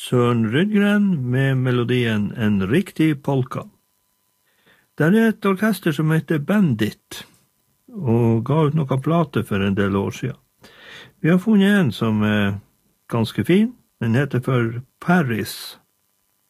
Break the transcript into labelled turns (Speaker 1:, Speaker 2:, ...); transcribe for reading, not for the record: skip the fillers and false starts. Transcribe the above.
Speaker 1: Søren Rydgren med melodien En riktig polka. Det et orkester som heter Bandit, og ga ut noen plater for en del år siden. Vi har funnet en som ganske fin. Den heter for Paris